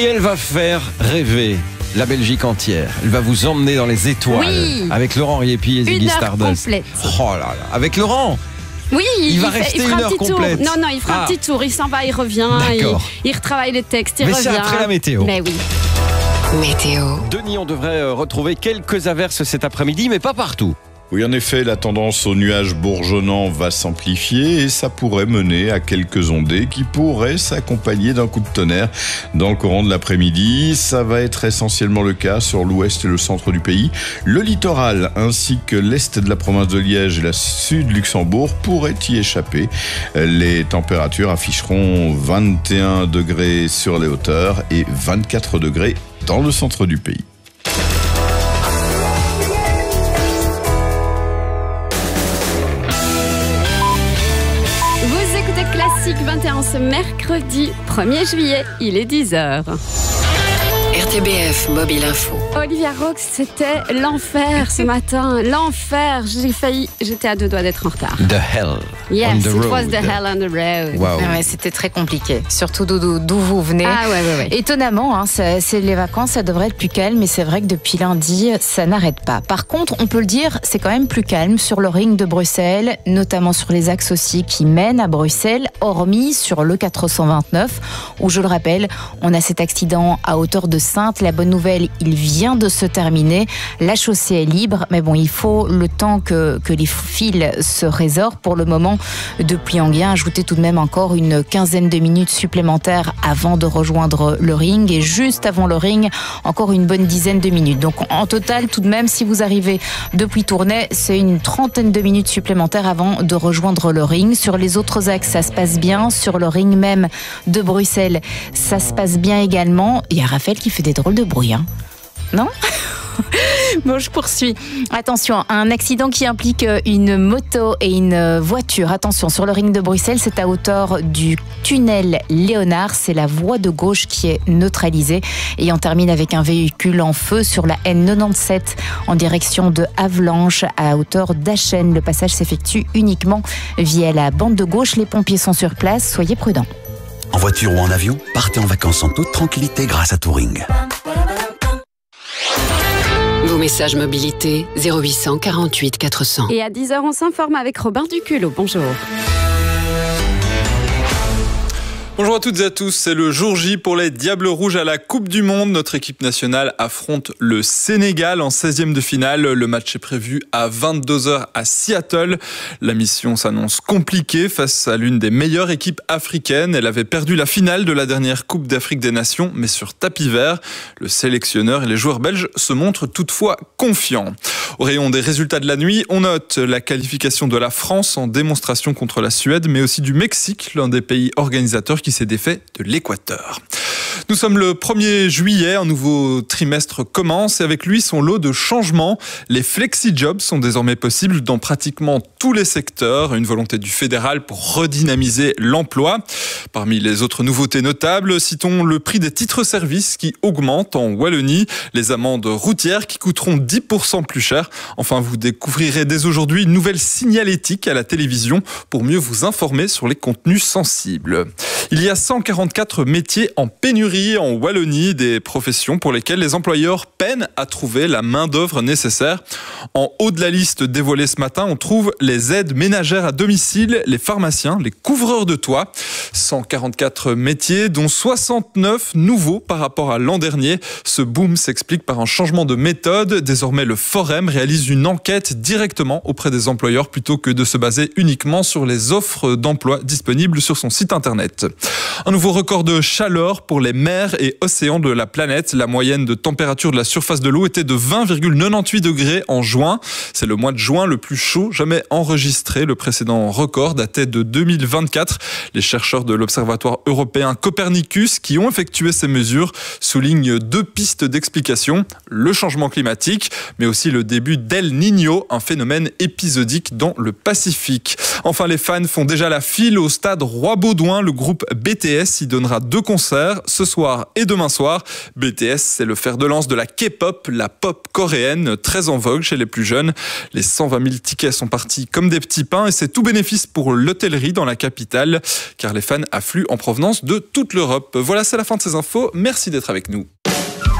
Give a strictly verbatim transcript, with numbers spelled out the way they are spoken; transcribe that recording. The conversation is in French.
Et elle va faire rêver la Belgique entière. Elle va vous emmener dans les étoiles oui. avec Laurent Riepi et Ziggy Stardust. Complète. Oh là là, avec Laurent. Oui, il, il va fait, rester il fera une un heure petit complète. Tour. Non, non, il fera ah. un petit tour. Il s'en va, il revient. Il, il retravaille le texte, il Mais revient. Mais c'est après la météo. Mais oui. Météo. Denis, on devrait retrouver quelques averses cet après-midi, mais pas partout. Oui, en effet, la tendance aux nuages bourgeonnants va s'amplifier et ça pourrait mener à quelques ondées qui pourraient s'accompagner d'un coup de tonnerre dans le courant de l'après-midi. Ça va être essentiellement le cas sur l'ouest et le centre du pays. Le littoral ainsi que l'est de la province de Liège et la sud Luxembourg pourraient y échapper. Les températures afficheront vingt et un degrés sur les hauteurs et vingt-quatre degrés dans le centre du pays. Classique vingt et un ce mercredi premier juillet, il est dix heures. R T B F Mobile Info. Olivia Rox, c'était l'enfer ce matin. L'enfer. J'ai failli, j'étais à deux doigts d'être en retard. The hell yes, on the it road. was the hell on the road. Wow. Ah ouais, c'était très compliqué, surtout d'où, d'où vous venez. Ah ouais, ouais, ouais. Étonnamment, hein, c'est, c'est les vacances, ça devrait être plus calme, mais c'est vrai que depuis lundi, ça n'arrête pas. Par contre, on peut le dire, c'est quand même plus calme sur le ring de Bruxelles, notamment sur les axes aussi qui mènent à Bruxelles, hormis sur le quatre cent vingt-neuf, où je le rappelle, on a cet accident à hauteur de Saintes. La bonne nouvelle, il vient de se terminer. La chaussée est libre, mais bon, il faut le temps que, que les fils se résorbent. Pour le moment, depuis Enghien, ajoutez tout de même encore une quinzaine de minutes supplémentaires avant de rejoindre le ring. Et juste avant le ring, encore une bonne dizaine de minutes. Donc en total, tout de même, si vous arrivez depuis Tournai, c'est une trentaine de minutes supplémentaires avant de rejoindre le ring. Sur les autres axes, ça se passe bien. Sur le ring même de Bruxelles, ça se passe bien également. Il y a Raphaël qui fait des drôles de bruit, hein. Non ? Bon, je poursuis. Attention, un accident qui implique une moto et une voiture. Attention, sur le ring de Bruxelles, c'est à hauteur du tunnel Léonard. C'est la voie de gauche qui est neutralisée. Et on termine avec un véhicule en feu sur la N quatre-vingt-dix-sept en direction de Havelange à hauteur d'Achen. Le passage s'effectue uniquement via la bande de gauche. Les pompiers sont sur place. Soyez prudents. En voiture ou en avion, partez en vacances en toute tranquillité grâce à Touring. Vos messages mobilité zéro huit cent quarante-huit quatre cents. Et à dix heures, on s'informe avec Robin Duculot. Bonjour. Bonjour à toutes et à tous, c'est le jour J pour les Diables Rouges à la Coupe du Monde. Notre équipe nationale affronte le Sénégal en seizième de finale. Le match est prévu à vingt-deux heures à Seattle. La mission s'annonce compliquée face à l'une des meilleures équipes africaines. Elle avait perdu la finale de la dernière Coupe d'Afrique des Nations, mais sur tapis vert. Le sélectionneur et les joueurs belges se montrent toutefois confiants. Au rayon des résultats de la nuit, on note la qualification de la France en démonstration contre la Suède, mais aussi du Mexique, l'un des pays organisateurs qui s'est défait de l'Équateur. Nous sommes le premier juillet, un nouveau trimestre commence et avec lui son lot de changements. Les flexi-jobs sont désormais possibles dans pratiquement tous les secteurs. Une volonté du fédéral pour redynamiser l'emploi. Parmi les autres nouveautés notables, citons le prix des titres-services qui augmente en Wallonie, les amendes routières qui coûteront dix pour cent plus cher. Enfin, vous découvrirez dès aujourd'hui une nouvelle signalétique à la télévision pour mieux vous informer sur les contenus sensibles. Il y a cent quarante-quatre métiers en pénurie en Wallonie, des professions pour lesquelles les employeurs peinent à trouver la main-d'œuvre nécessaire. En haut de la liste dévoilée ce matin, on trouve les aides ménagères à domicile, les pharmaciens, les couvreurs de toit. cent quarante-quatre métiers, dont soixante-neuf nouveaux par rapport à l'an dernier. Ce boom s'explique par un changement de méthode. Désormais, le Forem réalise une enquête directement auprès des employeurs plutôt que de se baser uniquement sur les offres d'emploi disponibles sur son site internet. Un nouveau record de chaleur pour les mers et océans de la planète. La moyenne de température de la surface de l'eau était de vingt virgule quatre-vingt-dix degrés en juin. C'est le mois de juin le plus chaud jamais enregistré. Le précédent record datait de deux mille vingt-quatre. Les chercheurs de l'Observatoire européen Copernicus qui ont effectué ces mesures soulignent deux pistes d'explication. Le changement climatique, mais aussi le début d'El Niño, un phénomène épisodique dans le Pacifique. Enfin, les fans font déjà la file au stade Roi-Baudouin. Le groupe B T S y donnera deux concerts, ce soir et demain soir. B T S, c'est le fer de lance de la K-pop, la pop coréenne, très en vogue chez les plus jeunes. Les cent vingt mille tickets sont partis comme des petits pains et c'est tout bénéfice pour l'hôtellerie dans la capitale, car les fans affluent en provenance de toute l'Europe. Voilà, c'est la fin de ces infos. Merci d'être avec nous.